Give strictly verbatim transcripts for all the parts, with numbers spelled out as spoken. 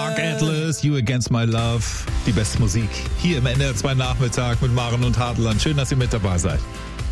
Dark Atlas, You Against My Love. Die beste Musik hier im N D R zwei Nachmittag mit Maren und Hartland. Schön, dass ihr mit dabei seid.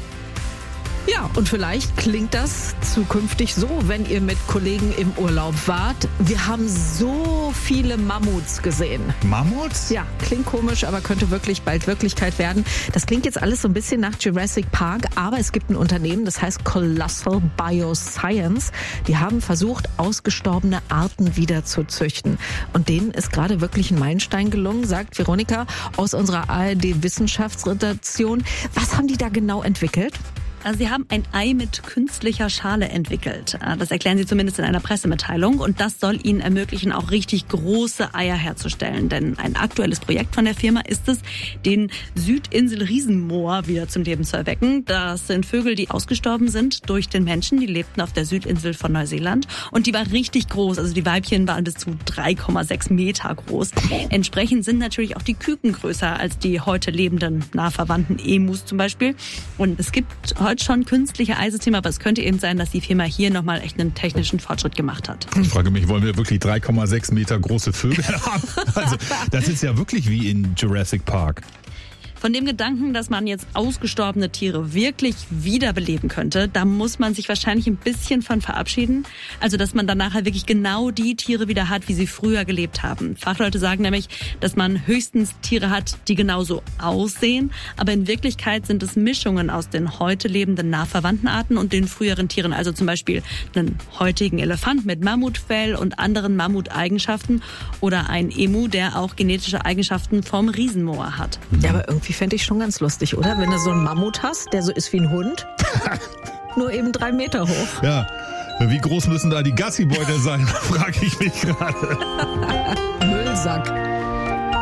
Ja, und vielleicht klingt das zukünftig so, wenn ihr mit Kollegen im Urlaub wart. Wir haben so viele Mammuts gesehen. Mammuts? Ja, klingt komisch, aber könnte wirklich bald Wirklichkeit werden. Das klingt jetzt alles so ein bisschen nach Jurassic Park, aber es gibt ein Unternehmen, das heißt Colossal Bioscience. Die haben versucht, ausgestorbene Arten wieder zu züchten. Und denen ist gerade wirklich ein Meilenstein gelungen, sagt Veronika aus unserer A R D-Wissenschaftsredaktion. Was haben die da genau entwickelt? Also sie haben ein Ei mit künstlicher Schale entwickelt. Das erklären sie zumindest in einer Pressemitteilung. Und das soll ihnen ermöglichen, auch richtig große Eier herzustellen. Denn ein aktuelles Projekt von der Firma ist es, den Südinsel-Riesenmoa wieder zum Leben zu erwecken. Das sind Vögel, die ausgestorben sind durch den Menschen. Die lebten auf der Südinsel von Neuseeland. Und die war richtig groß. Also die Weibchen waren bis zu drei Komma sechs Meter groß. Entsprechend sind natürlich auch die Küken größer als die heute lebenden nah verwandten Emus zum Beispiel. Und es gibt heute schon künstliche Eisystem, aber es könnte eben sein, dass die Firma hier nochmal echt einen technischen Fortschritt gemacht hat. Ich frage mich, wollen wir wirklich drei Komma sechs Meter große Vögel haben? Also, das ist ja wirklich wie in Jurassic Park. Von dem Gedanken, dass man jetzt ausgestorbene Tiere wirklich wiederbeleben könnte, da muss man sich wahrscheinlich ein bisschen von verabschieden. Also, dass man dann nachher wirklich genau die Tiere wieder hat, wie sie früher gelebt haben. Fachleute sagen nämlich, dass man höchstens Tiere hat, die genauso aussehen. Aber in Wirklichkeit sind es Mischungen aus den heute lebenden nah verwandten Arten und den früheren Tieren. Also zum Beispiel einen heutigen Elefant mit Mammutfell und anderen Mammuteigenschaften oder ein Emu, der auch genetische Eigenschaften vom Riesenmoa hat. Ja, aber irgendwie fände ich schon ganz lustig, oder? Wenn du so einen Mammut hast, der so ist wie ein Hund, nur eben drei Meter hoch. Ja, wie groß müssen da die Gassibeutel sein, frage ich mich gerade. Müllsack.